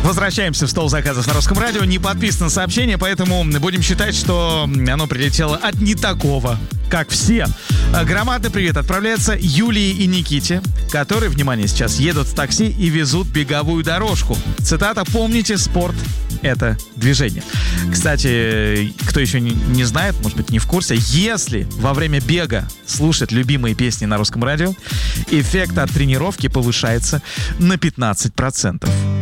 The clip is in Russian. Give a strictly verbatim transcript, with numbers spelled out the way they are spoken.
Возвращаемся в стол заказов на Русском радио. Не подписано сообщение, поэтому будем считать, что оно прилетело от не такого, как все. Громадный привет отправляется Юлии и Никите, которые, внимание, сейчас едут в такси и везут беговую дорожку. Цитата: «Помните, спорт — это движение». Кстати, кто еще не знает, может быть, не в курсе, если во время бега слушать любимые песни на Русском радио, эффект от тренировки повышается на пятнадцать процентов.